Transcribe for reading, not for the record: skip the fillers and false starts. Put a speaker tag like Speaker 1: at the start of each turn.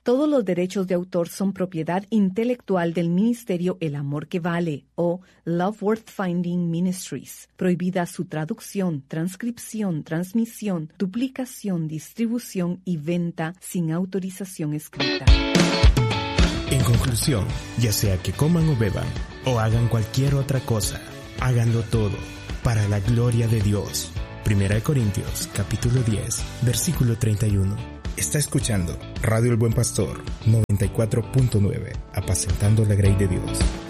Speaker 1: Todos los derechos de autor son propiedad intelectual del Ministerio El Amor que Vale o Love Worth Finding Ministries. Prohibida su traducción, transcripción, transmisión, duplicación, distribución y venta sin autorización escrita.
Speaker 2: En conclusión, ya sea que coman o beban o hagan cualquier otra cosa, háganlo todo para la gloria de Dios. 1 Corintios, capítulo 10, versículo 31. Está escuchando Radio El Buen Pastor 94.9, apacentando la grey de Dios.